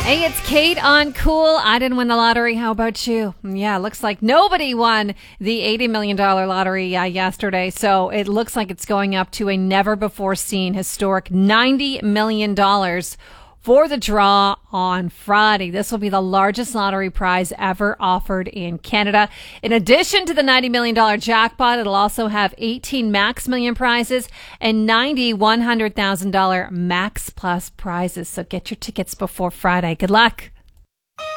Hey, it's Kate on Cool. I didn't win the lottery. How about you? Yeah, looks like nobody won the $80 million lottery yesterday. So it looks like it's going up to a never-before-seen historic $90 million for the draw on Friday. This will be the largest lottery prize ever offered in Canada. In addition to the $90 million jackpot, it'll also have 18 Max Million prizes and 90 $100,000 Max Plus prizes. So get your tickets before Friday. Good luck.